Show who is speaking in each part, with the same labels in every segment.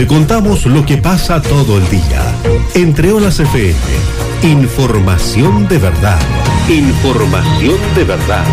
Speaker 1: Te contamos lo que pasa todo el día. Entre Olas FM, información de verdad. Información de verdad.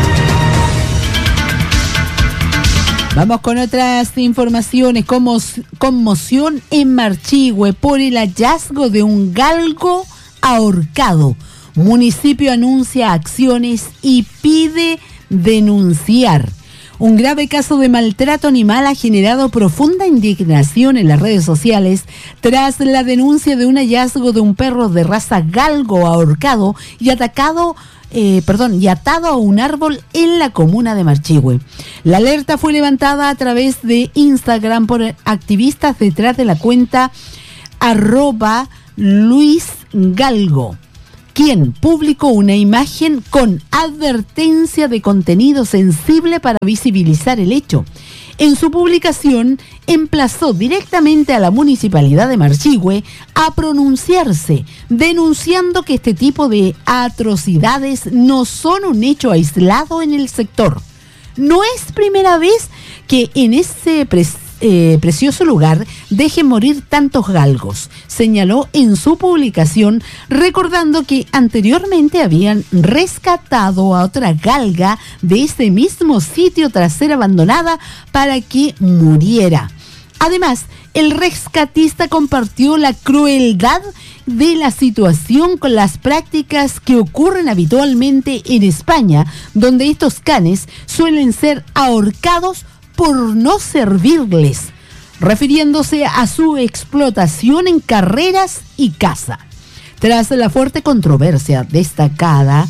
Speaker 2: Vamos con otras informaciones. Conmoción en Marchihue por el hallazgo de un galgo ahorcado. Municipio anuncia acciones y pide denunciar. Un grave caso de maltrato animal ha generado profunda indignación en las redes sociales tras la denuncia de un hallazgo de un perro de raza galgo ahorcado y atado a un árbol en la comuna de Marchihue. La alerta fue levantada a través de Instagram por activistas detrás de la cuenta @LuisGalgo, quien publicó una imagen con advertencia de contenido sensible para visibilizar el hecho. En su publicación, emplazó directamente a la Municipalidad de Marchihue a pronunciarse, denunciando que este tipo de atrocidades no son un hecho aislado en el sector. No es primera vez que en ese precioso lugar dejen morir tantos galgos, señaló en su publicación, recordando que anteriormente habían rescatado a otra galga de ese mismo sitio tras ser abandonada para que muriera. Además, el rescatista compartió la crueldad de la situación con las prácticas que ocurren habitualmente en España, donde estos canes suelen ser ahorcados por no servirles, refiriéndose a su explotación en carreras y caza. Tras la fuerte controversia desatada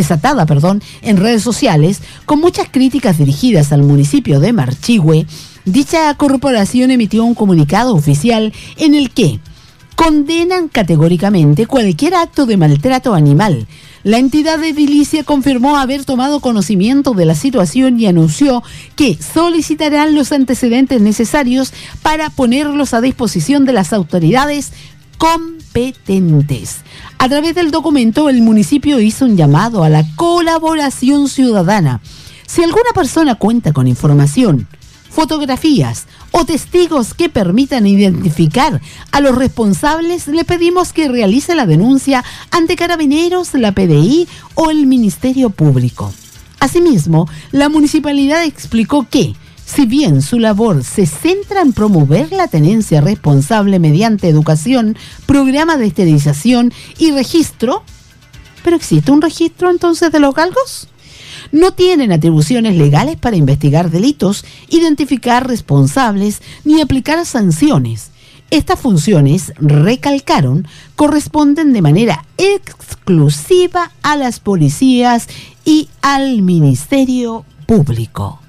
Speaker 2: en redes sociales, con muchas críticas dirigidas al municipio de Marchihue, dicha corporación emitió un comunicado oficial en el que condenan categóricamente cualquier acto de maltrato animal. La entidad edilicia confirmó haber tomado conocimiento de la situación y anunció que solicitarán los antecedentes necesarios para ponerlos a disposición de las autoridades competentes. A través del documento, el municipio hizo un llamado a la colaboración ciudadana. Si alguna persona cuenta con información, fotografías o testigos que permitan identificar a los responsables, le pedimos que realice la denuncia ante Carabineros, la PDI o el Ministerio Público. Asimismo, la municipalidad explicó que, si bien su labor se centra en promover la tenencia responsable mediante educación, programa de esterilización y registro, ¿pero existe un registro entonces de los galgos? No tienen atribuciones legales para investigar delitos, identificar responsables ni aplicar sanciones. Estas funciones, recalcaron, corresponden de manera exclusiva a las policías y al Ministerio Público.